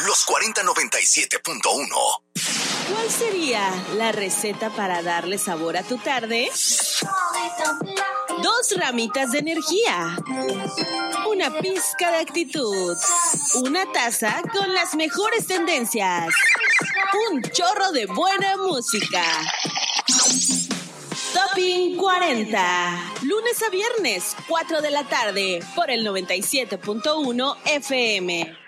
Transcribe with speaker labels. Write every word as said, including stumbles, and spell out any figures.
Speaker 1: Los cuarenta noventa y siete punto uno.
Speaker 2: ¿Cuál sería la receta para darle sabor a tu tarde? Dos ramitas de energía, una pizca de actitud, una taza con las mejores tendencias, un chorro de buena música. Topping cuarenta, lunes a viernes, cuatro de la tarde, por el noventa y siete punto uno F M.